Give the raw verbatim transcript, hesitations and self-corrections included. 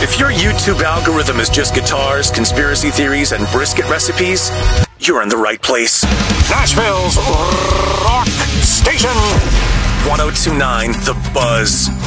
If your YouTube algorithm is just guitars, conspiracy theories, and brisket recipes, you're in the right place. Nashville's Rock Station. one oh two point nine The Buzz.